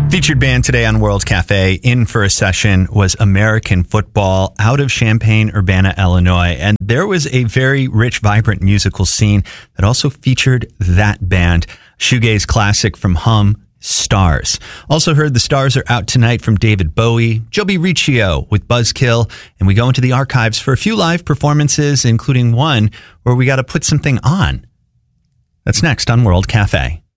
Featured band today on World Cafe in for a session was American Football out of Champaign-Urbana, Illinois. And there was a very rich, vibrant musical scene that also featured that band. Shoegaze classic from Hum, Stars. Also heard the Stars are out tonight from David Bowie, Joby Riccio with Buzzkill, and we go into the archives for a few live performances, including one where we got to put something on. That's next on World Cafe.